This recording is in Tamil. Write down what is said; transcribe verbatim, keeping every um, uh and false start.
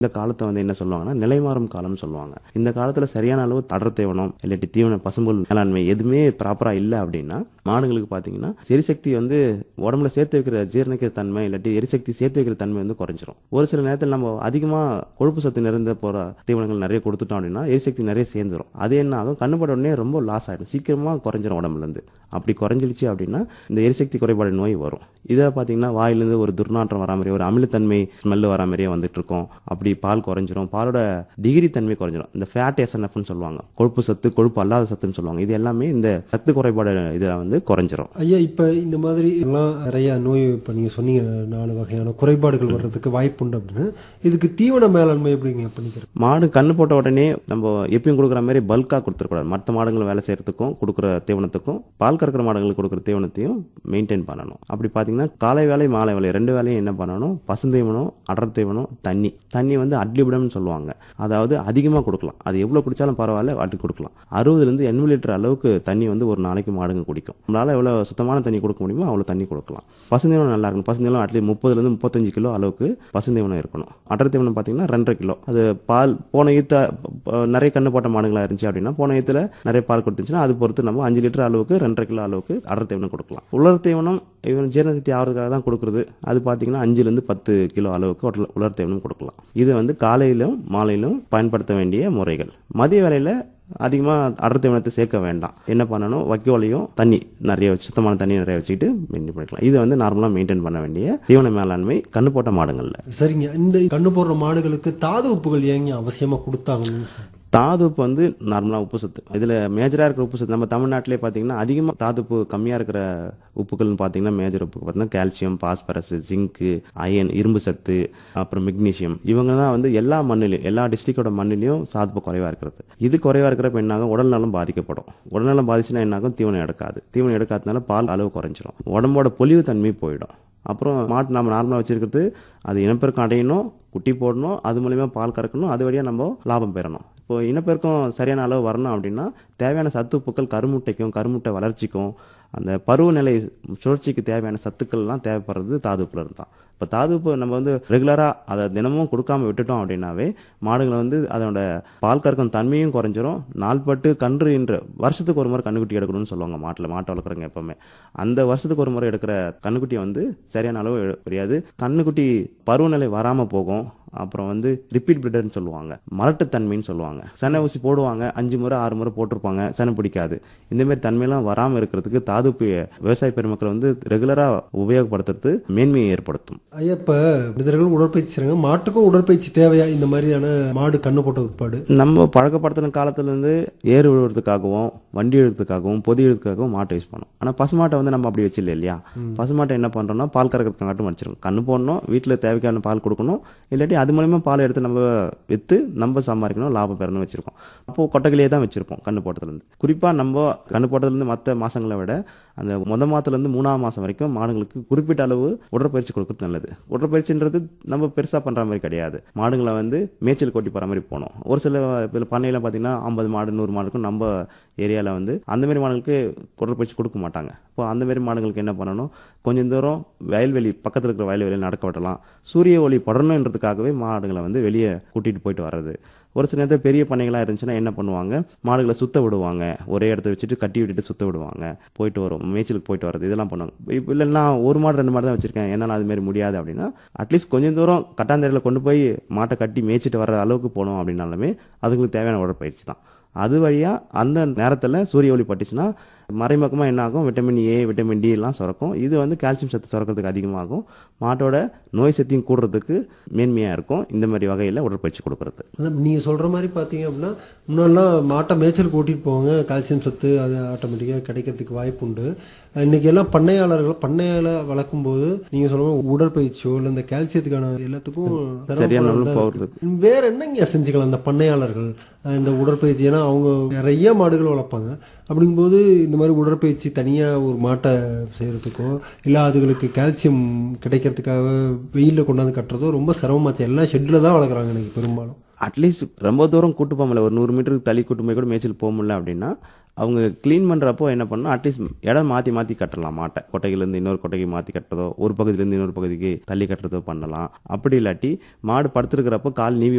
இந்த காலத்தை வந்து என்ன சொல்லுவாங்கன்னா நிலைமாறும் காலம்னு சொல்லுவாங்க. இந்த காலத்துல சரியான அளவு அடர் தீவனம் இல்லாட்டி தீவன பசும்புல் மேலாண்மை எதுவுமே ப்ராப்பரா இல்லை அப்படின்னா மாடுகளுக்கு பாத்தீங்கன்னா எரிசக்தி வந்து உடம்புல சேர்த்து வைக்கிற ஜீரணிக்கிற தன்மை இல்லாட்டி எரிசக்தி சேர்த்து வைக்கிற தன்மை வந்து குறைஞ்சிரும். ஒரு சில நேரத்தில் நம்ம அதிகமா கொழுப்பு சத்து நிறைந்த போற தீவனங்கள் நிறைய கொடுத்துட்டோம் அப்படின்னா எரிசக்தி நிறைய சேர்ந்துரும். அது என்ன ஆகும், கண்ணுப்பட உடனே ரொம்ப லாஸ் ஆயிடும், சீக்கிரமா குறைஞ்சிரும் உடம்புல இருந்து. அப்படி குறைஞ்சிடுச்சு அப்படின்னா இந்த எரிசக்தி குறைபாடு நோய் வரும். இதை பாத்தீங்கன்னா வாயிலிருந்து ஒரு துர்நாற்றம் வரா மாதிரி ஒரு அமிலத்தன்மை ஸ்மெல் வரா மாதிரியே வந்துட்டு இருக்கும். அப்படி பால் குறைஞ்சிரும், பாலோட டிகிரி தன்மை குறைஞ்சிரும். இந்த ஃபேட் எஸ்என்எஃப்னு சொல்லுவாங்க, கொழுப்பு சத்து கொழுப்பு அல்லாத சத்துன்னு சொல்லுவாங்க. இது எல்லாமே இந்த சத்து குறைபாடு இதில் வந்து குறைஞ்சிரும். ஐயா, இப்போ இந்த மாதிரி எல்லாம் நிறைய நோய் இப்போ நீங்கள் சொன்னீங்க நாலு வகையான குறைபாடுகள் வர்றதுக்கு வாய்ப்பு உண்டு அப்படின்னு. இதுக்கு தீவன மேலாண்மை எப்படிங்க பண்ணிக்கிறது? மாடு கண்ணு போட்ட உடனே நம்ம எப்பயும் கொடுக்குற மாதிரி பல்காக கொடுத்துருக்கூடாது. மற்ற மாடுகள் வேலை செய்யறதுக்கும் கொடுக்குற தீவனத்துக்கும் பால் கறக்கிற மாடுகளுக்கு கொடுக்குற தீவனத்தையும் மெயின்டைன் பண்ணணும். அப்படி பார்த்தீங்கன்னா காலை வேலை மாலை வேலை ரெண்டு வேலையும் என்ன பண்ணணும், பசுந்தீவனம் அடர் தீவனம் தண்ணி தண்ணி வந்து அட்லிபிடம்னு சொல்லுவாங்க. அதாவது அதிகமாக கொடுக்கலாம், அது எவ்வளோ குடித்தாலும் பரவாயில்ல, அட்டி கொடுக்கலாம். அறுபதுலேருந்து எண்பது லிட்டர் அளவுக்கு தண்ணி வந்து ஒரு நாளைக்கு மாடுங்க குடிக்கும். நம்மளால எவ்வளோ சுத்தமான தண்ணி கொடுக்க முடியுமோ அவ்வளோ தண்ணி கொடுக்கலாம். பசுந்தீவனம் நல்லா இருக்கும். பசுந்தீவனம் அட்லீஸ்ட் முப்பதுலேருந்து முப்பத்தஞ்சு கிலோ அளவுக்கு பசுந்தீவனம் இருக்கணும். அடர் தீவனம் பார்த்தீங்கன்னா ரெண்டரை கிலோ. அது பால் போன ஈத்த நிறைய கண்ணு போட்ட மாடுகளாக இருந்துச்சு அப்படின்னா போன ஈத்தில் நிறைய பால் கொடுத்துச்சுன்னா அது பொறுத்து நம்ம அஞ்சு லிட்டர் அளவுக்கு ரெண்டரை கிலோ அளவுக்கு அடர் தீவனம் கொடுக்கலாம். உலர் தீவனம் இவன் ஜீரணசக்தி ஆகிறதுக்காக தான் கொடுக்குறது. அது பார்த்தீங்கன்னா அஞ்சுலேருந்து பத்து கிலோ அளவுக்கு உலர் தீவனம் கொடுக்கலாம். இது வந்து காலையிலும் மாலையிலும் பயன்படுத்த வேண்டிய முறைகள். மதிய வேளையில் அதிகமாக அடர் தீவனத்தை சேர்க்க வேண்டாம். என்ன பண்ணணும், வைக்கோலையும் தண்ணி நிறைய வச்சு சுத்தமான தண்ணி நிறைய வச்சுக்கிட்டு மெயின்டைன் பண்ணிக்கலாம். இது வந்து நார்மலாக மெயின்டைன் பண்ண வேண்டிய தீவன மேலாண்மை கண்ணு போட்ட மாடுகளில். சரிங்க, இந்த கண்ணு போடுற மாடுகளுக்கு தாது உப்புகள் ஏங்க அவசியமாக கொடுத்தாகணும்? தாது உப்பு வந்து நார்மலாக உப்பு சத்து இதில் மேஜராக இருக்கிற உப்பு சத்து நம்ம தமிழ்நாட்டிலே பார்த்தீங்கன்னா அதிகமாக தாது உப்பு கம்மியாக இருக்கிற உப்புகள்னு பார்த்தீங்கன்னா மேஜர் உப்பு பார்த்தீங்கன்னா கால்சியம், பாஸ்பரஸ், ஜிங்கு, அயன், இரும்பு சத்து, அப்புறம் மெக்னீசியம். இவங்க தான் வந்து எல்லா மண்ணிலையும் எல்லா டிஸ்ட்ரிக்டோட மண்ணிலையும் தாதுப்பு குறைவாக இருக்கிறது. இது குறைவாக இருக்கிறப்ப என்னாகும், உடல் நலம் பாதிக்கப்படும். உடல்நலம் பாதிச்சுன்னா என்னாகும், தீவனம் எடுக்காது. தீவனம் எடுக்காததுனால பால் அளவு குறைஞ்சிரும், உடம்போட பொலிவு தன்மை போயிடும். அப்புறம் மாட்டு நம்ம நார்மலாக வச்சிருக்கிறது அது இனப்பெருக்கம் அடையணும், குட்டி போடணும், அது மூலிமா பால் கறக்கணும், அது வழியாக நம்ம லாபம் பெறணும். இப்போ இனப்பெருக்கம் சரியான அளவு வரணும் அப்படின்னா தேவையான சத்துப்புக்கள் கருமுட்டைக்கும் கருமுட்டை வளர்ச்சிக்கும் அந்த பருவநிலை சுழற்சிக்கு தேவையான சத்துக்கள்லாம் தேவைப்படுறது தாதுப்புல இருந்தான். இப்போ தாதுப்பு நம்ம வந்து ரெகுலராக அதை தினமும் கொடுக்காம விட்டுட்டோம் அப்படின்னாவே மாடுகளை வந்து அதனோட பால் கறக்கும் தன்மையும் குறைஞ்சிரும். நாள்பட்டு கன்று என்ற வருஷத்துக்கு ஒரு முறை கண்ணுக்குட்டி எடுக்கணும்னு சொல்லுவாங்க மாட்டில் மாட்டை வளர்க்குறவங்க எப்பவுமே. அந்த வருஷத்துக்கு ஒரு முறை எடுக்கிற கண்ணுக்குட்டியை வந்து சரியான அளவு புரியாது. கண்ணுக்குட்டி பருவநிலை வராமல் போகும். அப்புறம் வந்து ரிப்பீட் பிரிடர்னு சொல்லுவாங்க, மலட்டுத்தன்மைன்னு சொல்லுவாங்க. செனை ஊசி போடுவாங்க, அஞ்சு முறை ஆறு முறை போட்டிருப்பாங்க, செனை பிடிக்காது. இந்தமாரி தன்மையெல்லாம் வராமல் இருக்கிறதுக்கு தாதுப்பு விவசாய பெருமக்கள் வந்து ரெகுலராக உபயோகப்படுத்துறது மேன்மையை ஏற்படுத்தும். ஐயா, இப்போ மனிதர்கள் உடற்பயிற்சி செய்கிறாங்க, மாட்டுக்கும் உடற்பயிற்சி தேவையா? இந்த மாதிரியான மாடு கண்ணு போட்ட உட்பாடு நம்ம பழக்கப்படுத்தின காலத்துலேருந்து ஏறு விழுறதுக்காகவும் வண்டி எழுதுறதுக்காகவும் பொதி எழுதுக்காகவும் மாட்டை யூஸ் பண்ணோம். ஆனால் பசுமாட்டை வந்து நம்ம அப்படி வச்சில்லை இல்லையா. பசுமாட்டை என்ன பண்ணுறோம்னா பால் கறக்கிறதுக்காட்டும் வச்சிருக்கோம். கண்ணு போடணும், வீட்டில் தேவைக்கான பால் கொடுக்கணும், இல்லாட்டி அது மூலமா பால் எடுத்து நம்ம விற்று நம்ம சம்பாதிக்கணும், லாபம் பெறணும் வச்சிருக்கோம். அப்போ கொட்டகையிலே தான் வச்சிருப்போம் கண்ணு போட்டதுலேருந்து. குறிப்பாக நம்ம கண்ணு போட்டதுலேருந்து மற்ற மாசங்களை விட அந்த முத மாதத்துலேருந்து மூணாம் மாதம் வரைக்கும் மாடுங்களுக்கு குறிப்பிட்ட அளவு உடற்பயிற்சி கொடுக்குறது நல்லது. உடற்பயிற்சின்றது நம்ம பெருசாக பண்ணுற மாதிரி கிடையாது. மாடுங்களை வந்து மேய்ச்சல் கொட்டி போகிற மாதிரி போகணும். ஒரு சில பண்ணையில் பார்த்தீங்கன்னா ஐம்பது மாடு நூறு மாடுக்கும் நம்ம ஏரியாவில் வந்து அந்தமாரி மாடுகளுக்கு உடற்பயிற்சி கொடுக்க மாட்டாங்க. இப்போ அந்தமாரி மாடுகளுக்கு என்ன பண்ணணும், கொஞ்சம் தூரம் வயல்வெளி பக்கத்தில் இருக்கிற வயல்வெளியில் நடக்க விடலாம். சூரிய ஒளி படணுன்றதுக்காகவே மாடுகளை வந்து வெளியே கூட்டிகிட்டு போயிட்டு வர்றது. ஒரு சில நேரத்தில் பெரிய பண்ணைகளாக இருந்துச்சுன்னா என்ன பண்ணுவாங்க, மாடுகளை சுத்த விடுவாங்க, ஒரே இடத்த வச்சுட்டு கட்டி விட்டுட்டு சுத்த விடுவாங்க, போயிட்டு வரும் மேய்ச்சலுக்கு போயிட்டு வர்றது இதெல்லாம் பண்ணுவாங்க. இப்போ இல்லைன்னா ஒரு மாடு ரெண்டு மாடு தான் வச்சிருக்கேன், என்னால் அதுமாரி முடியாது அப்படின்னா அட்லீஸ்ட் கொஞ்சம் தூரம் கட்டாந்தரையில் கொண்டு போய் மாட்டை கட்டி மேய்ச்சிட்டு வர அளவுக்கு போகணும் அப்படின்னாலுமே அதுங்களுக்கு தேவையான உடற்பயிற்சி தான். அது வழியாக அந்த நேரத்தில் சூரிய ஒளி பட்டுச்சுன்னா மறைமுகமாக என்ன ஆகும், விட்டமின் ஏ விட்டமின் டி எல்லாம் சுரக்கும். இது வந்து கால்சியம் சத்து சுரக்கிறதுக்கு அதிகமாகும், மாட்டோட நோய் சக்தியும் கூடுறதுக்கு மேன்மையாக இருக்கும். இந்த மாதிரி வகையில் உடற்பயிற்சி கொடுக்கறது. நீங்கள் சொல்கிற மாதிரி பார்த்தீங்க அப்படின்னா முன்னாடிலாம் மாட்டை மேய்ச்சல் கூட்டிகிட்டு போவாங்க, கால்சியம் சத்து அது ஆட்டோமேட்டிக்காக கிடைக்கிறதுக்கு வாய்ப்பு உண்டு. இன்றைக்கி எல்லாம் பண்ணையாளர்கள் பண்ணையால் வளர்க்கும் போது நீங்கள் சொல்ல உடற்பயிற்சியோ இல்லை இந்த கால்சியத்துக்கான எல்லாத்துக்கும் சரியான போகிறது. வேறு என்னங்க செஞ்சுக்கலாம் இந்த பண்ணையாளர்கள் இந்த உடற்பயிற்சி? ஏன்னா அவங்க நிறைய மாடுகள் வளர்ப்பாங்க. அப்படிங்கும்போது இந்த மாதிரி உடற்பயிற்சி தனியாக ஒரு மாட்டை செய்கிறதுக்கோ இல்லை அதுகளுக்கு கால்சியம் கிடைக்கிறதுக்காக வெயிலில் கொண்டாந்து கட்டுறதோ ரொம்ப சிரமமாச்சு. எல்லாம் ஷெட்டில் தான் வளர்க்குறாங்க எனக்கு பெரும்பாலும். அட்லீஸ்ட் ரொம்ப தூரம் கூட்டு போக முடியல, ஒரு நூறு மீட்டருக்கு தள்ளி கூட்டு போய் கூட மேய்ச்சல் போக முடியல அப்படின்னா அவங்க க்ளீன் பண்ணுறப்போ என்ன பண்ணணும், அட்லீஸ்ட் இடம் மாற்றி மாற்றி கட்டலாம். மாட்டை கொட்டையிலேருந்து இன்னொரு கொட்டைக்கு மாற்றி கட்டுறதோ, ஒரு பகுதியிலேருந்து இன்னொரு பகுதிக்கு தள்ளி கட்டுறதோ பண்ணலாம். அப்படி இல்லாட்டி மாடு படுத்துருக்கிறப்போ கால் நீவி